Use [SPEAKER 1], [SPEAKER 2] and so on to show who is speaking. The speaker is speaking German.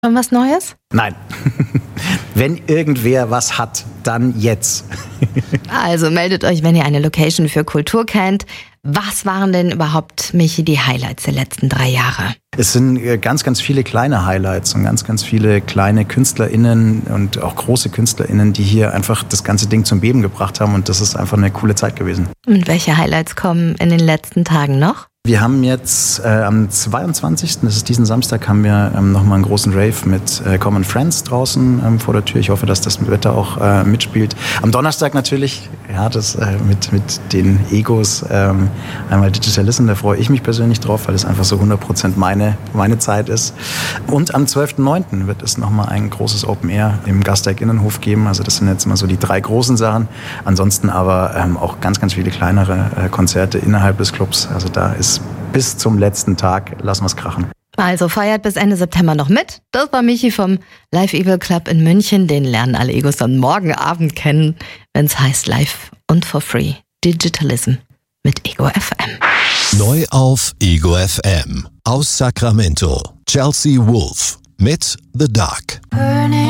[SPEAKER 1] Schon was Neues?
[SPEAKER 2] Nein. Wenn irgendwer was hat, dann jetzt.
[SPEAKER 1] Also meldet euch, wenn ihr eine Location für Kultur kennt. Was waren denn überhaupt, Michi, die Highlights der letzten 3 Jahre?
[SPEAKER 2] Es sind ganz, ganz viele kleine Highlights und ganz, ganz viele kleine KünstlerInnen und auch große KünstlerInnen, die hier einfach das ganze Ding zum Beben gebracht haben, und das ist einfach eine coole Zeit gewesen.
[SPEAKER 1] Und welche Highlights kommen in den letzten Tagen noch?
[SPEAKER 2] Wir haben jetzt am 22., das ist diesen Samstag, haben wir nochmal einen großen Rave mit Common Friends draußen vor der Tür. Ich hoffe, dass das Wetter auch mitspielt. Am Donnerstag natürlich, ja, das mit den Egos, einmal Digitalism, da freue ich mich persönlich drauf, weil es einfach so 100% meine Zeit ist. Und am 12.09. wird es nochmal ein großes Open Air im Gasteig Innenhof geben. Also das sind jetzt mal so die 3 großen Sachen. Ansonsten aber auch ganz, ganz viele kleinere Konzerte innerhalb des Clubs. Also da ist bis zum letzten Tag, lassen wir es krachen.
[SPEAKER 1] Also feiert bis Ende September noch mit. Das war Michi vom Live Evil Club in München. Den lernen alle Egos dann morgen Abend kennen, wenn es heißt Live und for free. Digitalism mit Ego FM.
[SPEAKER 3] Neu auf Ego FM. Aus Sacramento. Chelsea Wolfe mit The Dark.